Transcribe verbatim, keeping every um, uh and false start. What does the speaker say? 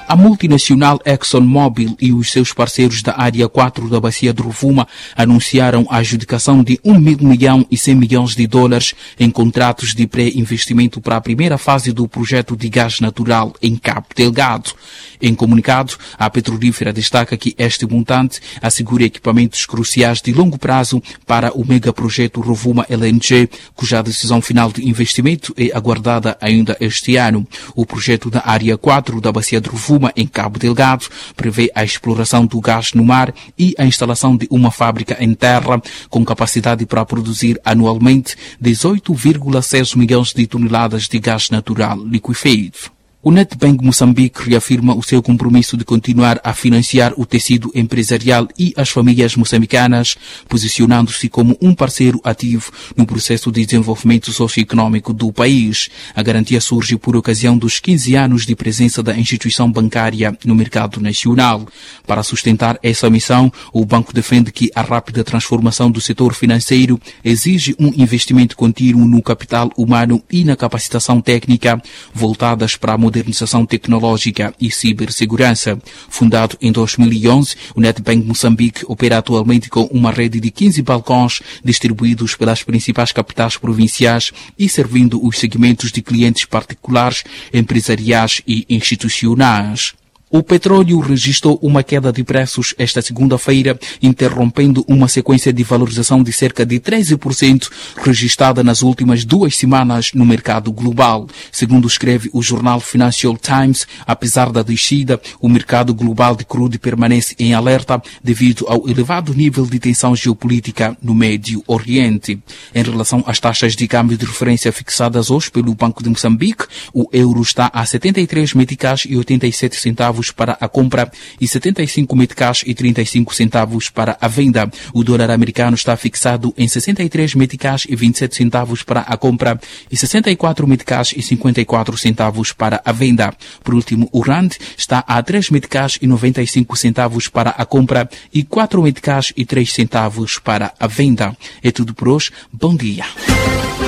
A multinacional ExxonMobil e os seus parceiros da Área quatro da Bacia do Rovuma anunciaram a adjudicação de um milhão e cem milhões de dólares em contratos de pré-investimento para a primeira fase do projeto de gás natural em Cabo Delgado. Em comunicado, a petrolífera destaca que este montante assegura equipamentos cruciais de longo prazo para o megaprojeto Rovuma L N G, cuja decisão final de investimento é aguardada ainda este ano. O projeto da Área quatro da Bacia do Rovuma em Cabo Delgado prevê a exploração do gás no mar e a instalação de uma fábrica em terra com capacidade para produzir anualmente dezoito vírgula seis milhões de toneladas de gás natural liquefeito. O Nedbank Moçambique reafirma o seu compromisso de continuar a financiar o tecido empresarial e as famílias moçambicanas, posicionando-se como um parceiro ativo no processo de desenvolvimento socioeconômico do país. A garantia surge por ocasião dos quinze anos de presença da instituição bancária no mercado nacional. Para sustentar essa missão, o banco defende que a rápida transformação do setor financeiro exige um investimento contínuo no capital humano e na capacitação técnica, voltadas para a modernização tecnológica e cibersegurança. Fundado em dois mil e onze, o Nedbank Moçambique opera atualmente com uma rede de quinze balcões distribuídos pelas principais capitais provinciais e servindo os segmentos de clientes particulares, empresariais e institucionais. O petróleo registrou uma queda de preços esta segunda-feira, interrompendo uma sequência de valorização de cerca de treze por cento registrada nas últimas duas semanas no mercado global. Segundo escreve o jornal Financial Times, apesar da descida, o mercado global de crudo permanece em alerta devido ao elevado nível de tensão geopolítica no Médio Oriente. Em relação às taxas de câmbio de referência fixadas hoje pelo Banco de Moçambique, o euro está a setenta e três meticais e oitenta e sete centavos para a compra e setenta e cinco meticais e trinta e cinco centavos para a venda. O dólar americano está fixado em sessenta e três meticais e vinte e sete centavos para a compra e sessenta e quatro meticais e cinquenta e quatro centavos para a venda. Por último, o rand está a três meticais e noventa e cinco centavos para a compra e quatro meticais e três centavos para a venda. É tudo por hoje. Bom dia.